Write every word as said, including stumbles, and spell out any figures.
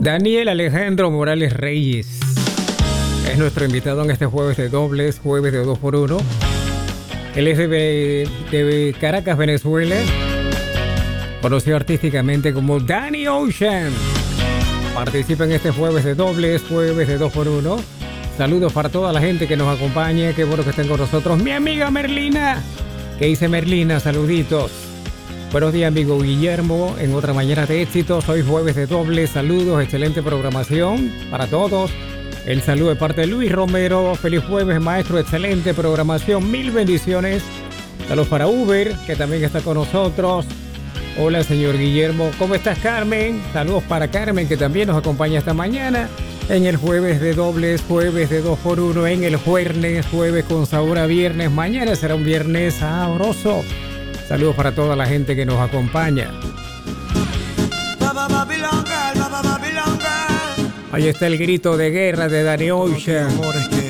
Daniel Alejandro Morales Reyes es nuestro invitado en este jueves de dobles, jueves de dos por uno. Él es de, de Caracas, Venezuela, conocido artísticamente como Danny Ocean. Participa en este jueves de dobles, jueves de dos por uno. Saludos para toda la gente que nos acompaña. Qué bueno que estén con nosotros. Mi amiga Merlina. ¿Qué dice Merlina? Saluditos. Buenos días, amigo Guillermo. En otra mañana de éxitos. Hoy jueves de dobles. Saludos. Excelente programación para todos. El saludo de parte de Luis Romero. Feliz jueves, maestro. Excelente programación. Mil bendiciones. Saludos para Uber, que también está con nosotros. Hola, señor Guillermo. ¿Cómo estás, Carmen? Saludos para Carmen, que también nos acompaña esta mañana. En el jueves de dobles, jueves de dos por uno, en el jueves, jueves con sabor a viernes. Mañana será un viernes sabroso. Saludos para toda la gente que nos acompaña. Ahí está el grito de guerra de Danny Ocean.